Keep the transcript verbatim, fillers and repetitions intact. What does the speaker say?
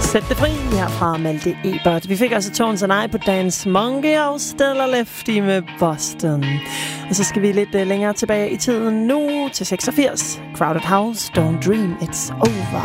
Sæt det fri her fra Malte Ebert. Vi fik altså Tones and I på Dance Monkey og Still or Lefty med Boston. Og så skal vi lidt uh, længere tilbage i tiden nu til seksogfirs. Crowded House, Don't Dream It's Over.